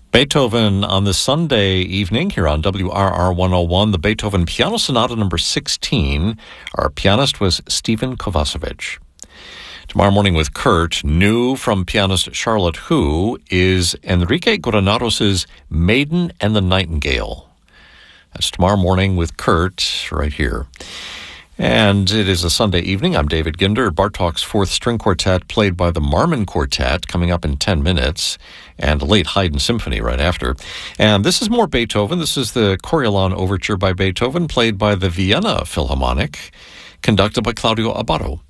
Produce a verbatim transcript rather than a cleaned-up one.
Beethoven on this Sunday evening here on W R R one oh one, the Beethoven Piano Sonata number sixteen. Our pianist was Stephen Kovacevic. Tomorrow morning with Kurt, new from pianist Charlotte Hu, is Enrique Granados' Maiden and the Nightingale. That's tomorrow morning with Kurt right here. And it is a Sunday evening. I'm David Ginder. Bartok's Fourth String Quartet, played by the Marmon Quartet, coming up in ten minutes, and a late Haydn Symphony right after. And this is more Beethoven. This is the Coriolan Overture by Beethoven, played by the Vienna Philharmonic, conducted by Claudio Abbado.